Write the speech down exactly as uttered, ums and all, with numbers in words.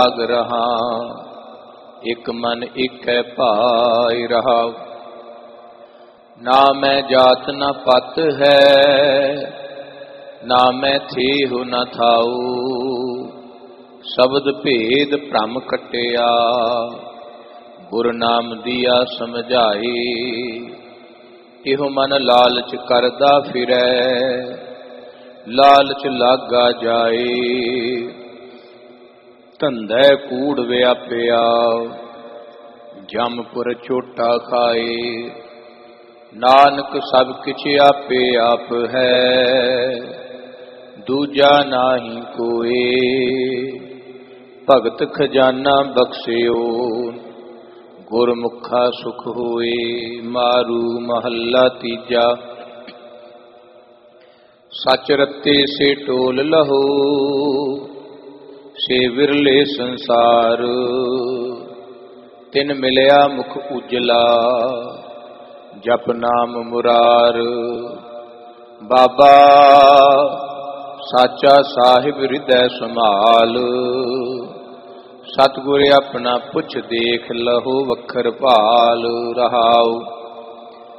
लाग रहा, एक मन एक है पाई रहा। ना मैं जात न पत है, ना मैं थी हूँ न थाऊ। शब्द भेद भ्रम कटिया, गुर नाम दिया समझाई। इहो मन लालच करदा फिरै, लालच लागा जाए। धंधै कूड़ व्यापिया, जमपुर छोटा खाए। नानक सब किछ आपे आप है, दूजा नाही कोई। भगत खजाना बख्शियो, गुरमुखा सुख होए। मारू महला तीजा, सच रत्ते से टोल लहो, से विरले संसार। तिन मिलया मुख उजला, जप नाम मुरार। बाबा साचा साहिब हृदय संभाल, सतगुर अपना पुछ देख लहो वखर भाल। रहाओ